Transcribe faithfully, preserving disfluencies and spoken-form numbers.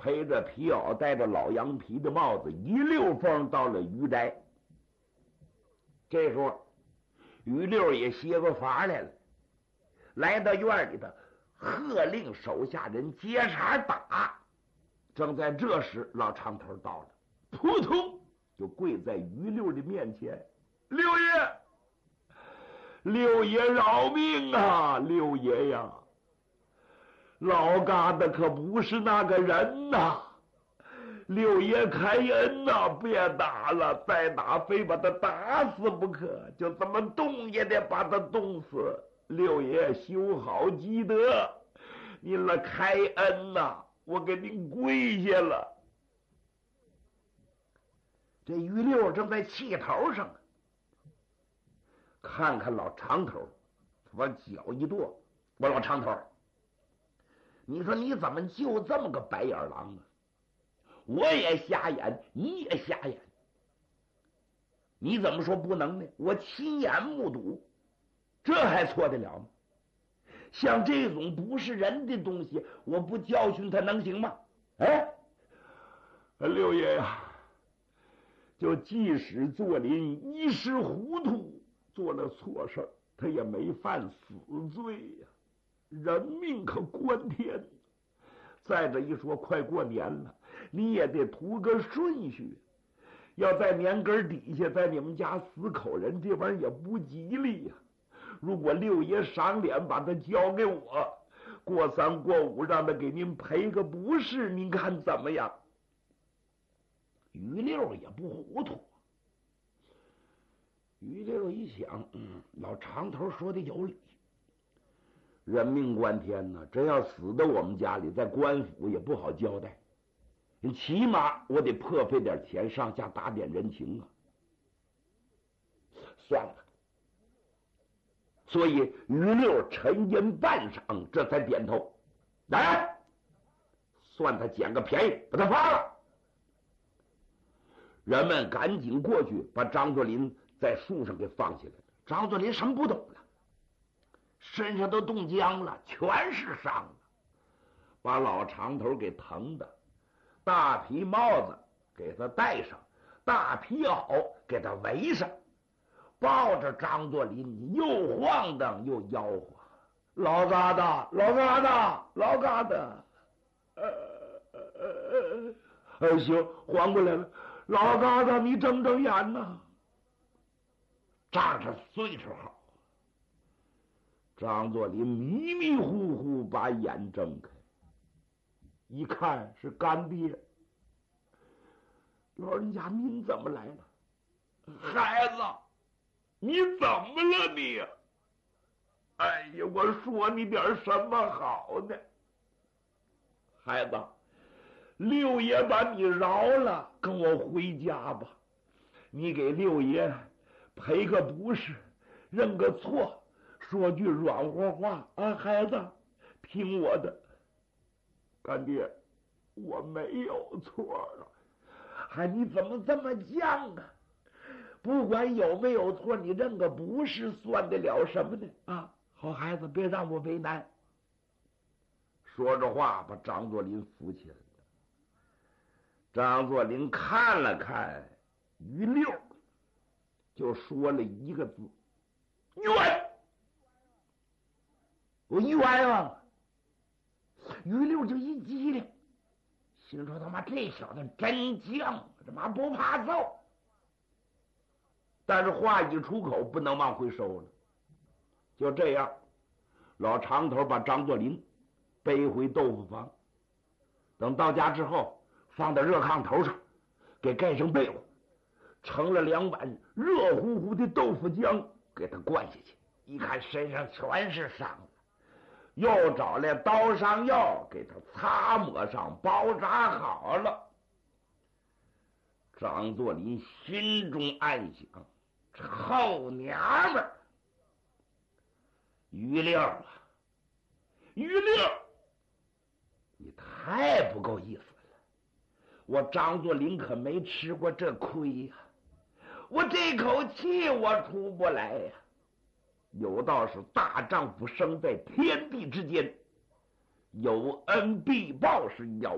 披着皮袄，戴着老羊皮的帽子，一溜风到了于宅。这时候于六也歇过法来了，来到院里头，喝令手下人接茬打。正在这时，老长头到了，扑通就跪在于六的面前：“六爷，六爷饶命啊！六爷呀，老疙瘩可不是那个人呐！六爷开恩呐，别打了，再打非把他打死不可，就这么冻也得把他冻死。六爷修好积德，您了开恩呐，我给您跪下了。”这于六正在气头上，看看老长头，往脚一跺：“我老长头，你说你怎么就这么个白眼狼啊？我也瞎眼，你也瞎眼，你怎么说不能呢？我亲眼目睹，这还错得了吗？像这种不是人的东西，我不教训他能行吗？哎，六爷呀，就即使做林一时糊涂，做了错事，他也没犯死罪呀、啊。人命可关天。再者一说，快过年了，你也得图个顺序。要在年根底下，在你们家死口人，这玩意儿也不吉利呀、啊。如果六爷赏脸把他交给我，过三过五让他给您赔个不是，您看怎么样？于六也不糊涂。于六一想，嗯，老长头说的有理。人命关天呢，真要死到我们家里，在官府也不好交代，起码我得破费点钱，上下打点人情啊。算了，所以于六沉吟半晌，这才点头：“来，算他捡个便宜，把他发了。”人们赶紧过去，把张作霖在树上给放起来了。张作霖什么不懂了，身上都冻僵了，全是伤了，把老长头给疼的，大皮帽子给他戴上，大皮袄给他围上，抱着张作霖又晃荡又吆喝：“老疙瘩，老疙瘩，老疙瘩！”呃呃呃呃，行，缓过来了。老疙瘩，你睁睁眼呐！仗着岁数好，张作霖迷迷糊糊把眼睁开，一看是干爹。老人家，您怎么来了？孩子，你怎么了你呀？哎呀，我说你点什么好呢？孩子，六爷把你饶了，跟我回家吧。你给六爷赔个不是，认个错，说句软和话啊，孩子，听我的。干爹，我没有错啊。哎，你怎么这么犟啊？不管有没有错，你认个不是，算得了什么呢？啊，好孩子，别让我为难。说着话，把张作霖扶起来了。张作霖看了看于六，就说了一个字：冤。我冤枉。于六就一激灵，心说他妈这小子真犟，他妈不怕揍。但是话一出口，不能往回收了。就这样，老长头把张作霖背回豆腐房，等到家之后，放到热炕头上，给盖上被窝，盛了两碗热乎乎的豆腐浆给他灌下去。一看身上全是伤了，又找来刀伤药给他擦抹上，包扎好了。张作霖心中暗想：臭娘们儿！于六啊，于六，你太不够意思了！我张作霖可没吃过这亏呀、啊，我这口气我出不来呀、啊。有道是大丈夫生在天地之间，有恩必报是要